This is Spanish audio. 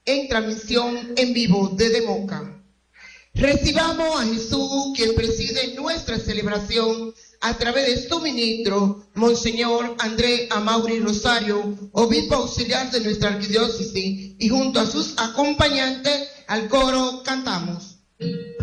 en transmisión en vivo desde Moca. Recibamos a Jesús, quien preside nuestra celebración a través de su ministro, Monseñor Andrés Amaury Rosario, obispo auxiliar de nuestra arquidiócesis, y junto a sus acompañantes al coro cantamos.